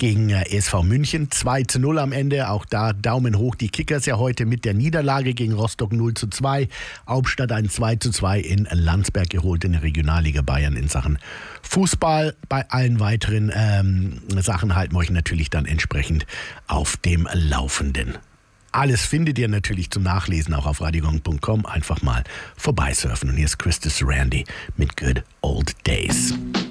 gegen SV München. 2:0 am Ende. Auch da Daumen hoch. Die Kickers ja heute mit der Niederlage gegen Rostock 0:2. Hauptstadt ein 2:2 in Landsberg geholt in der Regionalliga Bayern in Sachen Fußball. Bei allen weiteren Sachen halten wir euch natürlich dann entsprechend auf dem Laufenden. Alles findet ihr natürlich zum Nachlesen auch auf radiogong.com. Einfach mal vorbeisurfen. Und hier ist Christus Randy mit Good Old Days.